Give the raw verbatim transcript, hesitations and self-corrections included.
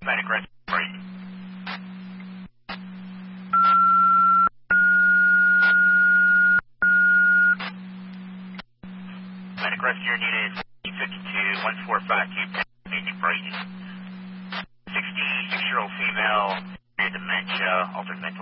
Medic rescue, Brayton. Medic rescue unit is fifty-two, one four five two, Pennsylvania, Brayton. sixty-six-year-old female, dementia, altered mental